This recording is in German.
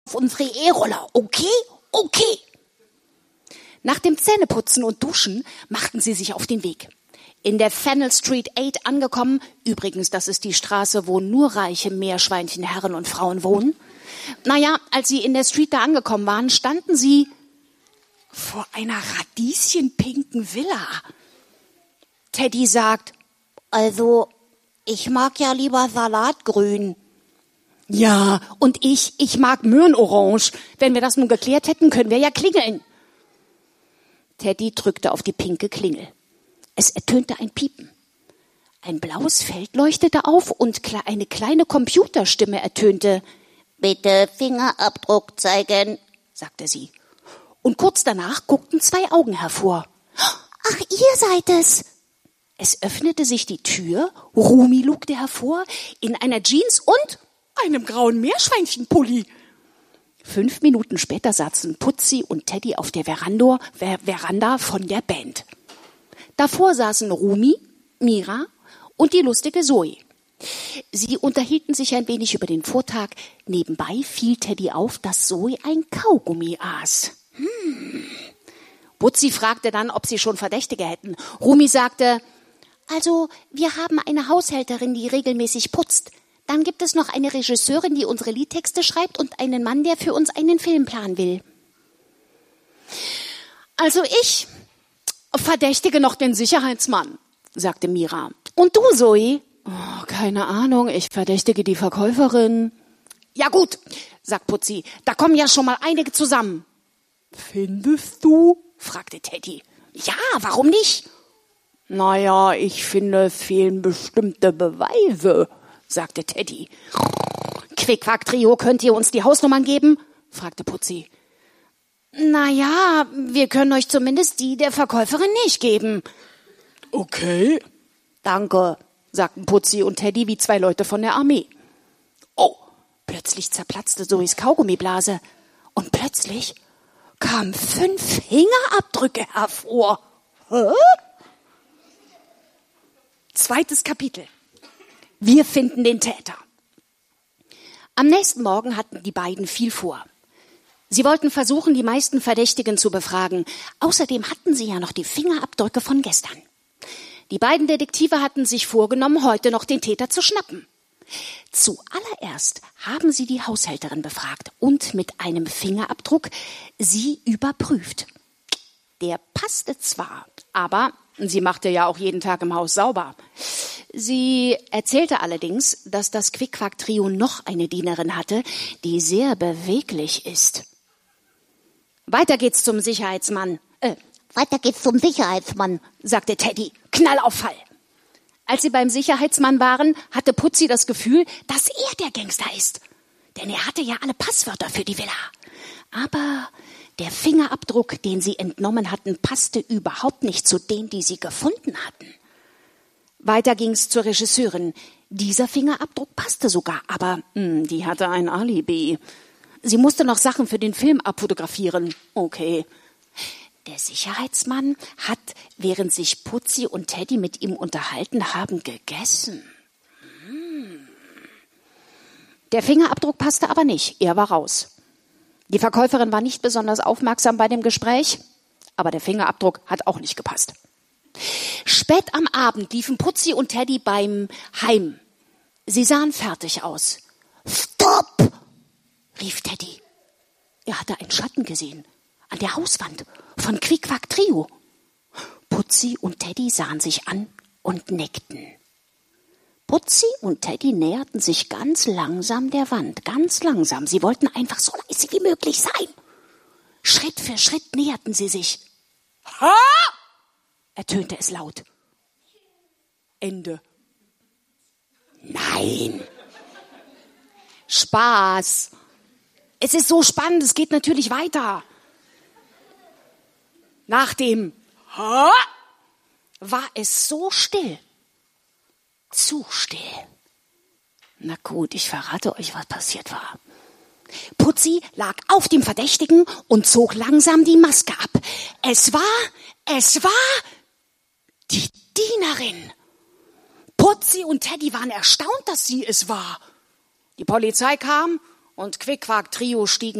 auf unsere E-Roller, okay? Okay. Nach dem Zähneputzen und Duschen machten sie sich auf den Weg. In der Fennel Street 8 angekommen, übrigens, das ist die Straße, wo nur reiche Meerschweinchenherren und Frauen wohnen. Naja, als sie in der Street da angekommen waren, standen sie vor einer radieschenpinken Villa. Teddy sagt, also, ich mag ja lieber Salatgrün. Ja, und ich mag Möhrenorange. Wenn wir das nun geklärt hätten, können wir ja klingeln. Teddy drückte auf die pinke Klingel. Es ertönte ein Piepen. Ein blaues Feld leuchtete auf und eine kleine Computerstimme ertönte. Bitte Fingerabdruck zeigen, sagte sie. Und kurz danach guckten 2 Augen hervor. Ach, ihr seid es. Es öffnete sich die Tür, Rumi lugte hervor, in einer Jeans und einem grauen Meerschweinchenpulli. 5 Minuten später saßen Putzi und Teddy auf der Veranda von der Band. Davor saßen Rumi, Mira und die lustige Zoe. Sie unterhielten sich ein wenig über den Vortag. Nebenbei fiel Teddy auf, dass Zoe ein Kaugummi aß. Putzi fragte dann, ob sie schon Verdächtige hätten. Rumi sagte, also wir haben eine Haushälterin, die regelmäßig putzt. Dann gibt es noch eine Regisseurin, die unsere Liedtexte schreibt und einen Mann, der für uns einen Film planen will. Also ich verdächtige noch den Sicherheitsmann, sagte Mira. Und du, Zoe? Oh, keine Ahnung, ich verdächtige die Verkäuferin. Ja gut, sagt Putzi, da kommen ja schon mal einige zusammen. Findest du? Fragte Teddy. Ja, warum nicht? Naja, ich finde, es fehlen bestimmte Beweise, sagte Teddy. Quick-Quack-Trio, könnt ihr uns die Hausnummern geben? Fragte Putzi. Naja, wir können euch zumindest die der Verkäuferin nicht geben. Okay. Danke, sagten Putzi und Teddy wie 2 Leute von der Armee. Oh, plötzlich zerplatzte Zoes Kaugummiblase. Und plötzlich kamen 5 Fingerabdrücke hervor. Hä? 2. Kapitel. Wir finden den Täter. Am nächsten Morgen hatten die beiden viel vor. Sie wollten versuchen, die meisten Verdächtigen zu befragen. Außerdem hatten sie ja noch die Fingerabdrücke von gestern. Die beiden Detektive hatten sich vorgenommen, heute noch den Täter zu schnappen. Zuallererst haben sie die Haushälterin befragt und mit einem Fingerabdruck sie überprüft. Der passte zwar, aber sie machte ja auch jeden Tag im Haus sauber. Sie erzählte allerdings, dass das Quick-Quack-Trio noch eine Dienerin hatte, die sehr beweglich ist. Weiter geht's zum Sicherheitsmann, sagte Teddy. Knallauffall. Als sie beim Sicherheitsmann waren, hatte Putzi das Gefühl, dass er der Gangster ist. Denn er hatte ja alle Passwörter für die Villa. Aber der Fingerabdruck, den sie entnommen hatten, passte überhaupt nicht zu denen, die sie gefunden hatten. Weiter ging's zur Regisseurin. Dieser Fingerabdruck passte sogar, aber die hatte ein Alibi. Sie musste noch Sachen für den Film abfotografieren. Okay. Der Sicherheitsmann hat, während sich Putzi und Teddy mit ihm unterhalten haben, gegessen. Der Fingerabdruck passte aber nicht. Er war raus. Die Verkäuferin war nicht besonders aufmerksam bei dem Gespräch, aber der Fingerabdruck hat auch nicht gepasst. Spät am Abend liefen Putzi und Teddy beim Heim. Sie sahen fertig aus. Stopp! Rief Teddy. Er hatte einen Schatten gesehen an der Hauswand von Quick-Quack-Trio. Putzi und Teddy sahen sich an und nickten. Putzi und Teddy näherten sich ganz langsam der Wand, ganz langsam. Sie wollten einfach so leise wie möglich sein. Schritt für Schritt näherten sie sich. Ha! Ertönte es laut. Ende. Nein. Spaß. Es ist so spannend, es geht natürlich weiter. Nach dem Ha war es so still. Zu still. Na gut, ich verrate euch, was passiert war. Putzi lag auf dem Verdächtigen und zog langsam die Maske ab. Es war die Dienerin. Putzi und Teddy waren erstaunt, dass sie es war. Die Polizei kam und Quick-Quack-Trio stiegen